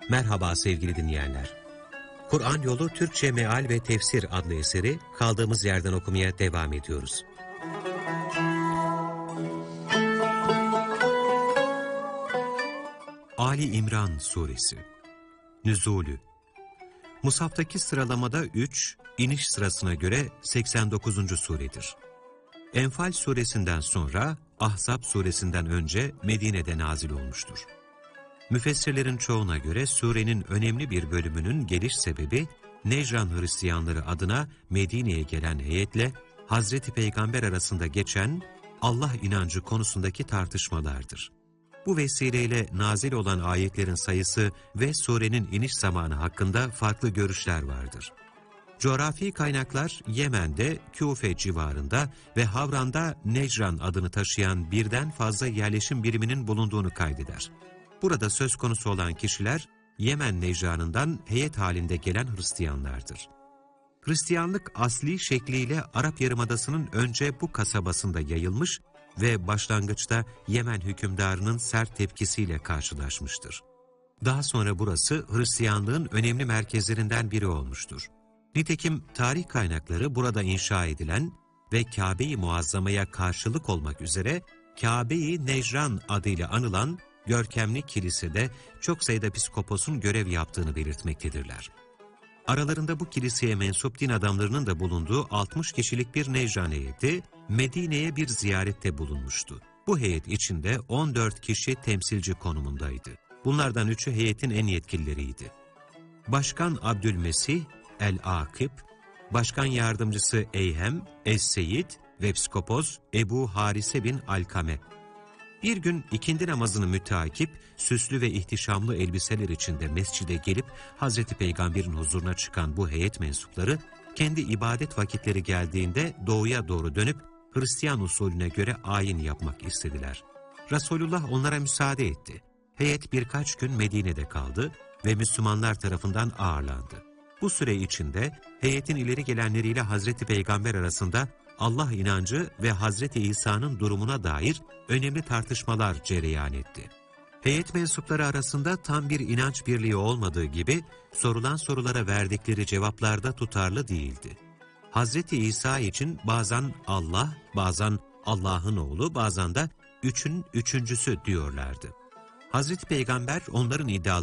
Merhaba sevgili dinleyenler. Kur'an Yolu Türkçe Meal ve Tefsir adlı eseri kaldığımız yerden okumaya devam ediyoruz. Ali İmran Suresi Nüzulü Mushaftaki sıralamada 3, iniş sırasına göre 89. suredir. Enfal suresinden sonra Ahzab suresinden önce Medine'de nazil olmuştur. Müfessirlerin çoğuna göre surenin önemli bir bölümünün geliş sebebi Necran Hristiyanları adına Medine'ye gelen heyetle Hazreti Peygamber arasında geçen Allah inancı konusundaki tartışmalardır. Bu vesileyle nazil olan ayetlerin sayısı ve surenin iniş zamanı hakkında farklı görüşler vardır. Coğrafi kaynaklar Yemen'de, Küfe civarında ve Havran'da Necran adını taşıyan birden fazla yerleşim biriminin bulunduğunu kaydeder. Burada söz konusu olan kişiler Yemen Necran'ından heyet halinde gelen Hristiyanlardır. Hristiyanlık asli şekliyle Arap Yarımadası'nın önce bu kasabasında yayılmış ve başlangıçta Yemen hükümdarının sert tepkisiyle karşılaşmıştır. Daha sonra burası Hristiyanlığın önemli merkezlerinden biri olmuştur. Nitekim tarih kaynakları burada inşa edilen ve Kabe-i Muazzama'ya karşılık olmak üzere Kabe-i Necran adıyla anılan görkemli kilisede çok sayıda piskoposun görev yaptığını belirtmektedirler. Aralarında bu kiliseye mensup din adamlarının da bulunduğu 60 kişilik bir Necran heyeti Medine'ye bir ziyarette bulunmuştu. Bu heyet içinde 14 kişi temsilci konumundaydı. Bunlardan 3'ü heyetin en yetkilileriydi. Başkan Abdülmesih el-Akib, Başkan Yardımcısı Eyhem, Es-Seyyid ve Psikopos Ebu Harise bin Alkame. Bir gün ikindi namazını müteakip, süslü ve ihtişamlı elbiseler içinde mescide gelip Hazreti Peygamber'in huzuruna çıkan bu heyet mensupları, kendi ibadet vakitleri geldiğinde doğuya doğru dönüp Hristiyan usulüne göre ayin yapmak istediler. Resulullah onlara müsaade etti. Heyet birkaç gün Medine'de kaldı ve Müslümanlar tarafından ağırlandı. Bu süre içinde heyetin ileri gelenleriyle Hazreti Peygamber arasında Allah inancı ve Hazreti İsa'nın durumuna dair önemli tartışmalar cereyan etti. Heyet mensupları arasında tam bir inanç birliği olmadığı gibi sorulan sorulara verdikleri cevaplarda tutarlı değildi. Hazreti İsa için bazen Allah, bazen Allah'ın oğlu, bazen de üçün üçüncüsü diyorlardı. Hazreti Peygamber onların iddialarını